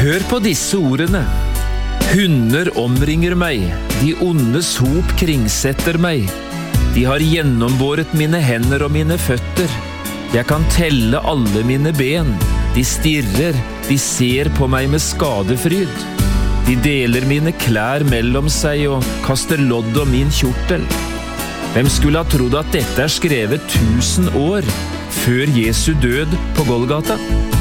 Hør på disse ordene. Hunder omringer meg, de ondes hop kringsetter meg. De har gjennombåret mine hender og mine føtter. Jeg kan telle alle mine ben. De stirrer, de ser på meg med skadefryd. De deler mine klær mellom seg og kaster lodd om min kjortel. Hvem skulle ha trodd at dette skrevet 1000 år før Jesu død på Golgata?